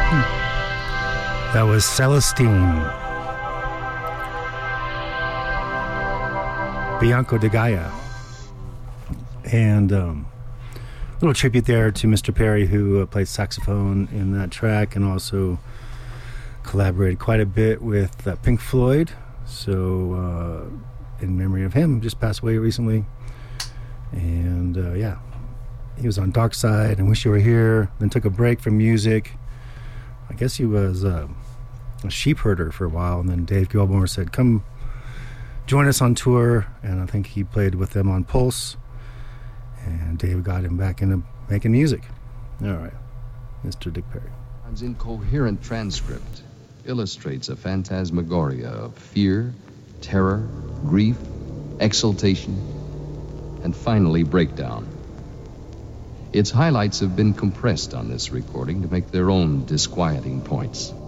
That was Celestine. Bianco de Gaia. And a little tribute there to Mr. Perry, who played saxophone in that track and also collaborated quite a bit with Pink Floyd. So in memory of him, just passed away recently. And yeah, he was on Dark Side and Wish You Were Here, then took a break from music. I guess he was a sheep herder for a while, and then Dave Gilmour said, come join us on tour, and I think he played with them on Pulse, and Dave got him back into making music. All right, Mr. Dick Perry. An incoherent transcript illustrates a phantasmagoria of fear, terror, grief, exultation, and finally breakdown. Its highlights have been compressed on this recording to make their own disquieting points.